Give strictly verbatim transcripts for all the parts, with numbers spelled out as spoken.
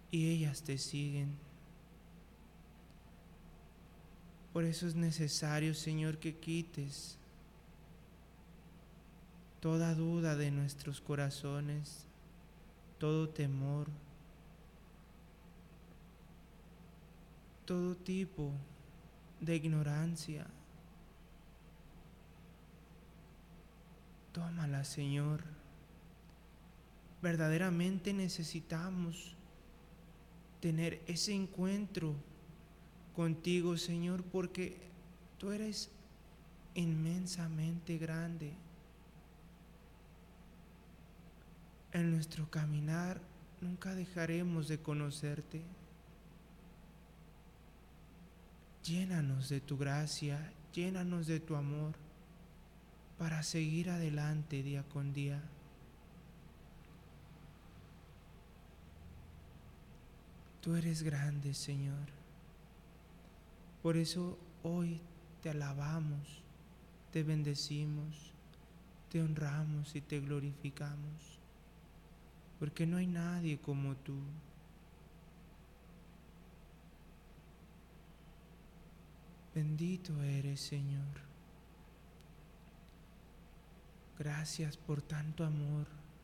y ellas te siguen. Por eso es necesario, Señor, que quites toda duda de nuestros corazones, todo temor, todo tipo de ignorancia. Tómala, Señor. Verdaderamente necesitamos tener ese encuentro contigo, Señor, porque tú eres inmensamente grande. En nuestro caminar nunca dejaremos de conocerte. Llénanos de tu gracia, llénanos de tu amor para seguir adelante día con día. Tú eres grande, Señor. Por eso hoy te alabamos, te bendecimos, te honramos y te glorificamos, porque no hay nadie como tú. Bendito eres, Señor. Gracias por tanto amor.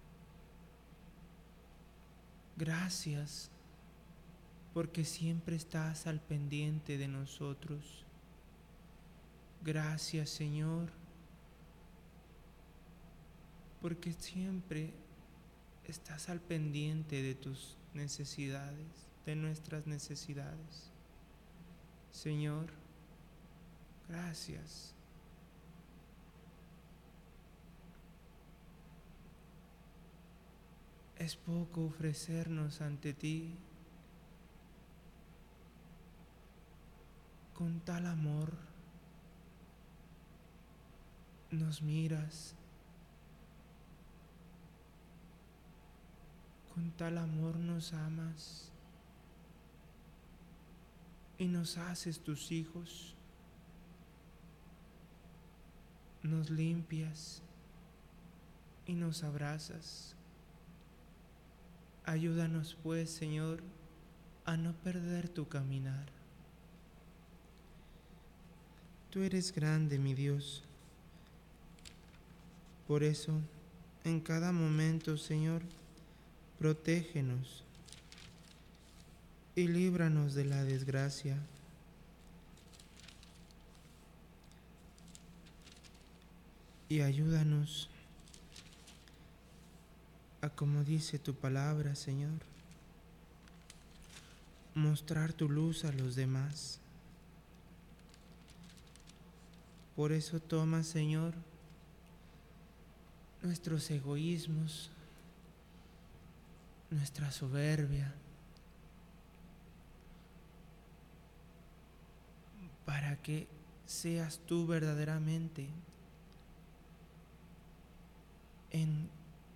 Gracias porque siempre estás al pendiente de nosotros. Gracias, Señor, porque siempre estás al pendiente de tus necesidades, de nuestras necesidades. Señor, gracias. Es poco ofrecernos ante ti con tal amor. Nos miras, con tal amor nos amas y nos haces tus hijos. Nos limpias y nos abrazas. Ayúdanos pues, Señor, a no perder tu caminar. Tú eres grande, mi Dios. Por eso, en cada momento, Señor, protégenos y líbranos de la desgracia. Y ayúdanos a, como dice tu palabra, Señor, mostrar tu luz a los demás. Por eso toma, Señor, nuestros egoísmos, nuestra soberbia, para que seas tú verdaderamente en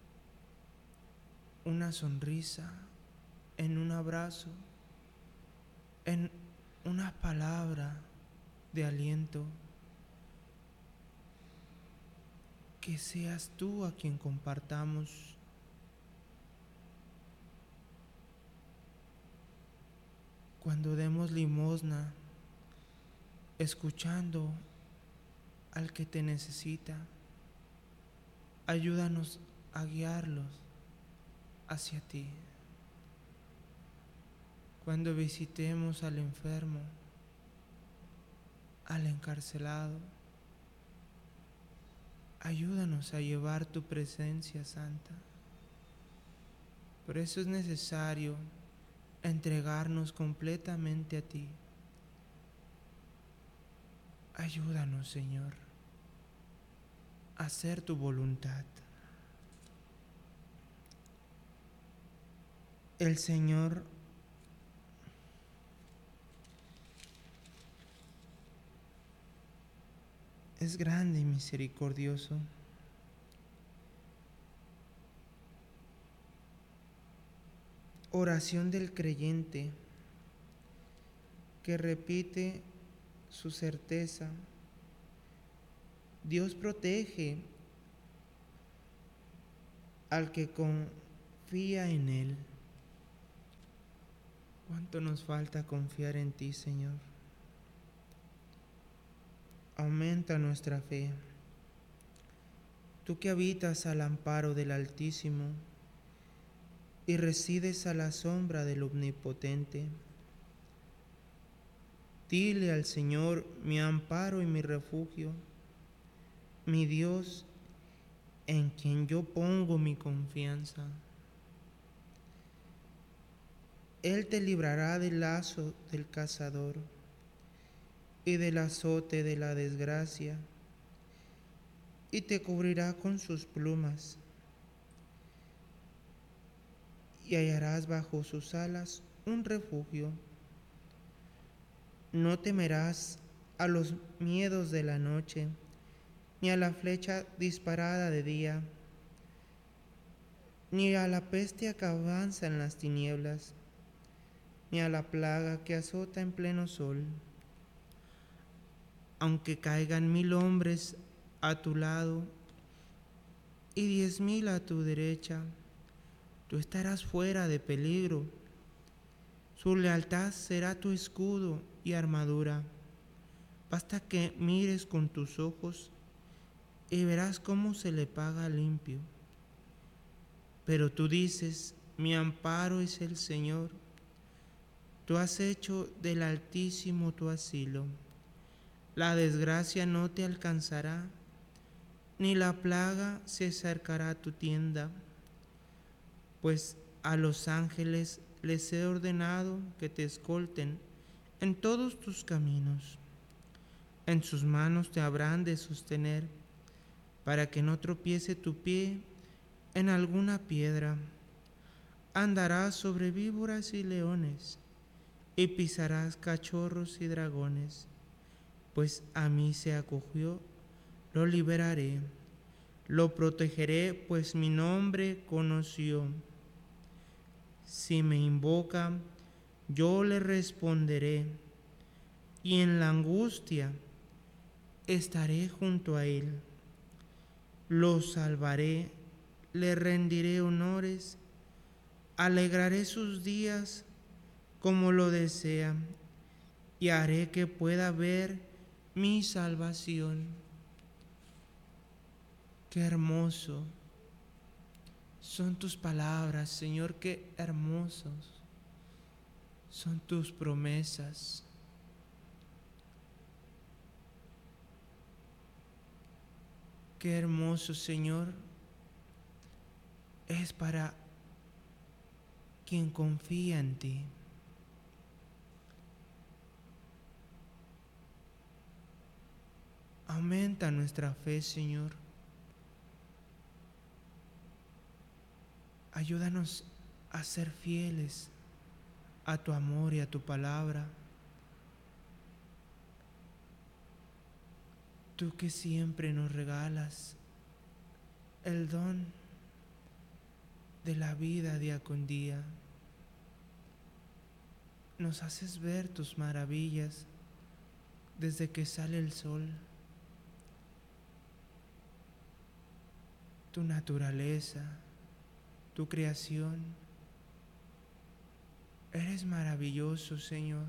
una sonrisa, en un abrazo, en una palabra de aliento. Que seas tú a quien compartamos cuando demos limosna, escuchando al que te necesita. Ayúdanos a guiarlos hacia ti. Cuando visitemos al enfermo, al encarcelado, ayúdanos a llevar tu presencia santa. Por eso es necesario entregarnos completamente a ti. Ayúdanos, Señor, a hacer tu voluntad. El Señor es grande y misericordioso. Oración del creyente que repite su certeza. Dios protege al que confía en Él. Cuánto nos falta confiar en ti, Señor. Aumenta nuestra fe. Tú que habitas al amparo del Altísimo y resides a la sombra del Omnipotente, dile al Señor, mi amparo y mi refugio, mi Dios, en quien yo pongo mi confianza. Él te librará del lazo del cazador y del azote de la desgracia, y te cubrirá con sus plumas, y hallarás bajo sus alas un refugio. No temerás a los miedos de la noche, ni a la flecha disparada de día, ni a la peste que avanza en las tinieblas, ni a la plaga que azota en pleno sol. Aunque caigan mil hombres a tu lado y diez mil a tu derecha, tú estarás fuera de peligro. Su lealtad será tu escudo y armadura. Basta que mires con tus ojos y verás cómo se le paga limpio. Pero tú dices, mi amparo es el Señor. Tú has hecho del Altísimo tu asilo. La desgracia no te alcanzará, ni la plaga se acercará a tu tienda, pues a los ángeles les he ordenado que te escolten en todos tus caminos. En sus manos te habrán de sostener, para que no tropiece tu pie en alguna piedra. Andarás sobre víboras y leones, y pisarás cachorros y dragones. Pues a mí se acogió, lo liberaré, lo protegeré, pues mi nombre conoció. Si me invoca, yo le responderé, y en la angustia estaré junto a él. Lo salvaré, le rendiré honores, alegraré sus días como lo desea, y haré que pueda ver mi salvación. Qué hermoso son tus palabras, Señor, qué hermosos son tus promesas. Qué hermoso, Señor, es para quien confía en ti. Aumenta nuestra fe, Señor. Ayúdanos a ser fieles a tu amor y a tu palabra. Tú que siempre nos regalas el don de la vida día con día. Nos haces ver tus maravillas desde que sale el sol. Tu naturaleza, tu creación. Eres maravilloso, Señor.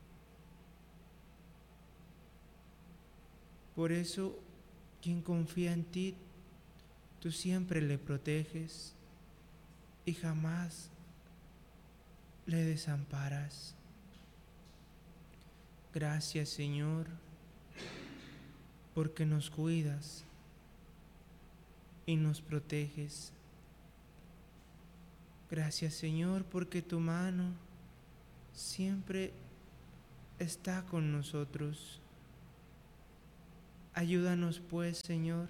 Por eso, quien confía en ti, tú siempre le proteges y jamás le desamparas. Gracias, Señor, porque nos cuidas y nos proteges. Gracias, Señor, porque tu mano siempre está con nosotros. Ayúdanos, pues, Señor,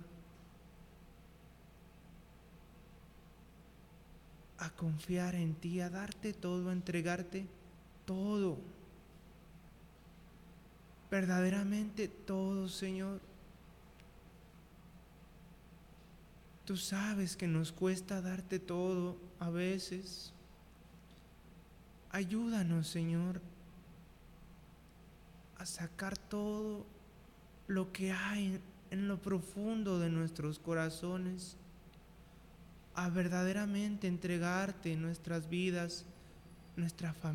a confiar en ti, a darte todo, a entregarte todo. Verdaderamente todo, Señor. Tú sabes que nos cuesta darte todo a veces. Ayúdanos, Señor, a sacar todo lo que hay en lo profundo de nuestros corazones, a verdaderamente entregarte nuestras vidas, nuestra familia.